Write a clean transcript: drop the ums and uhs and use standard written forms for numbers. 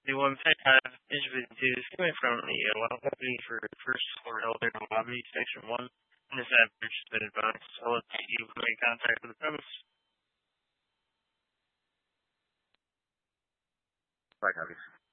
The website is is coming from the law company for first floor elder lobby, section 1. And this average has been advised. So let's see you make contact with the premise. Bye, copies.